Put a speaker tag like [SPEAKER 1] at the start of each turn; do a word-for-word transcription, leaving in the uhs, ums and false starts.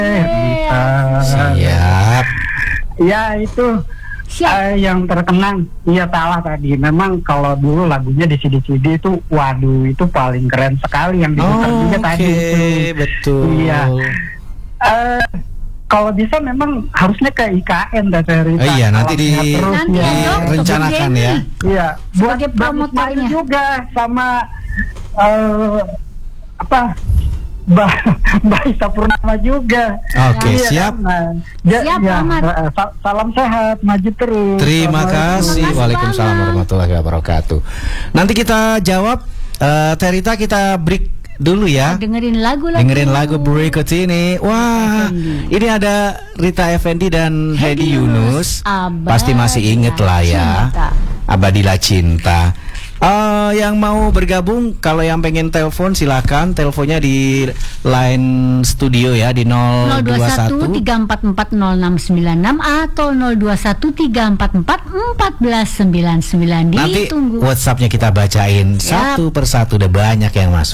[SPEAKER 1] Rita.
[SPEAKER 2] Siap.
[SPEAKER 1] Ya itu uh, yang terkenang. Iya salah tadi. Memang kalau dulu lagunya di C D C D itu, waduh itu paling keren sekali yang diputar
[SPEAKER 2] oh,
[SPEAKER 1] juga
[SPEAKER 2] okay.
[SPEAKER 1] tadi itu.
[SPEAKER 2] Betul.
[SPEAKER 1] Iya. Uh, kalau bisa memang harusnya ke I K N dah Rita.
[SPEAKER 2] Oh iya, nanti di,
[SPEAKER 1] terus,
[SPEAKER 3] nanti
[SPEAKER 1] ya.
[SPEAKER 2] direncanakan ya.
[SPEAKER 1] Iya. Buat
[SPEAKER 3] sebagai promotornya
[SPEAKER 1] juga sama uh, apa? Mbak Mbak Ita Purnama juga.
[SPEAKER 2] Oke,
[SPEAKER 1] Iya,
[SPEAKER 2] siap.
[SPEAKER 1] Nah, ya,
[SPEAKER 3] Siap,
[SPEAKER 1] ya,
[SPEAKER 3] Ahmad.
[SPEAKER 1] uh, sa- salam sehat, maju terus.
[SPEAKER 2] Terima kasih.
[SPEAKER 3] Terima kasih
[SPEAKER 2] Waalaikumsalam
[SPEAKER 3] banget.
[SPEAKER 2] warahmatullahi wabarakatuh. Nanti kita jawab. uh, Terita, kita break dulu ya.
[SPEAKER 3] dengerin lagu lagi.
[SPEAKER 2] Dengerin lagu berikut ini. Wah, ini ada Rita Effendy dan Hedi Yunus. Pasti masih inget lah ya.
[SPEAKER 3] Cinta.
[SPEAKER 2] Abadilah Cinta. Uh, yang mau bergabung, kalau yang pengen telepon silakan, teleponnya di line studio ya di nol dua satu
[SPEAKER 3] tiga empat empat nol enam sembilan enam atau nol dua satu tiga empat empat empat sembilan sembilan.
[SPEAKER 2] Nanti
[SPEAKER 3] Ditunggu.
[SPEAKER 2] WhatsAppnya kita bacain
[SPEAKER 3] Siap.
[SPEAKER 2] satu persatu, udah banyak yang masuk.